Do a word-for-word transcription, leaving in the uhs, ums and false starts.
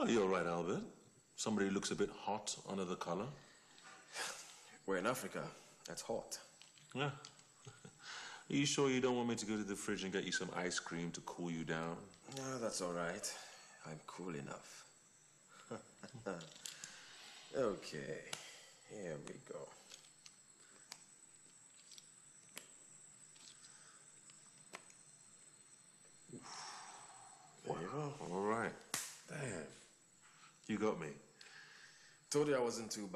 Oh, you're right, Albert. Somebody looks a bit hot under the collar. We're in Africa. That's hot. Yeah. Are you sure you don't want me to go to the fridge and get you some ice cream to cool you down? No, that's all right. I'm cool enough. Okay, here we go. There you go. All right. Damn. You got me. Told you I wasn't too bad.